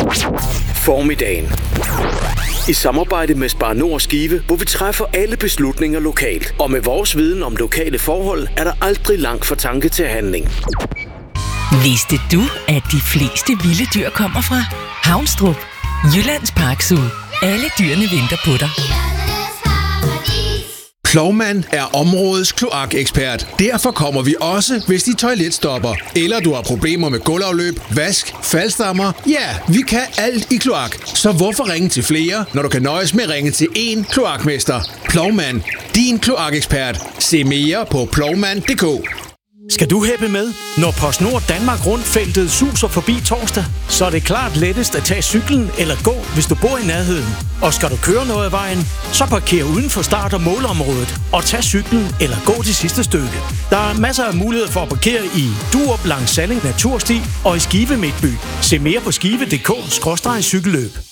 Formiddagen. I samarbejde med Spar Nord og Skive, hvor vi træffer alle beslutninger lokalt. Og med vores viden om lokale forhold, er der aldrig langt fra tanke til handling. Vidste du, at de fleste vilde dyr kommer fra Havnstrup, Jyllands Park Zoo? Alle dyrene venter på dig. Plovmand er områdets kloakekspert. Derfor kommer vi også, hvis dit toilet stopper, eller du har problemer med gulvafløb, vask, faldstammer. Ja, vi kan alt i kloak. Så hvorfor ringe til flere, når du kan nøjes med at ringe til én kloakmester? Plovmand, din kloakekspert. Se mere på plovmand.dk. Skal du hæppe med? Når PostNord Danmark Rundt-feltet suser forbi torsdag, så er det klart lettest at tage cyklen eller gå, hvis du bor i nærheden. Og skal du køre noget af vejen, så parker uden for start- og målområdet og tag cyklen eller gå det sidste stykke. Der er masser af muligheder for at parkere i Durup langs Salling Natursti og i Skive Midtby. Se mere på skive.dk/cykelløb.